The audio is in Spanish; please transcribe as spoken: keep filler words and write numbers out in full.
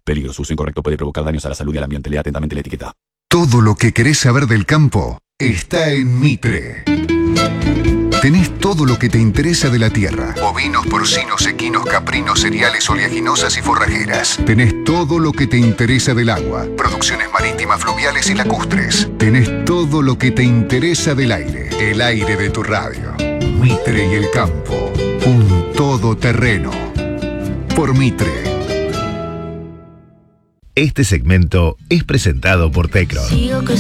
Peligro: su uso incorrecto puede provocar daños a la salud y al ambiente. Lea atentamente la etiqueta. Todo lo que querés saber del campo está en Mitre. Tenés todo lo que te interesa de la tierra. Bovinos, porcinos, equinos, caprinos, cereales, oleaginosas y forrajeras. Tenés todo lo que te interesa del agua. Producciones marítimas, fluviales y lacustres. Tenés todo lo que te interesa del aire. El aire de tu radio. Mitre y el campo. Un todoterreno. Por Mitre. Este segmento es presentado por Tecron.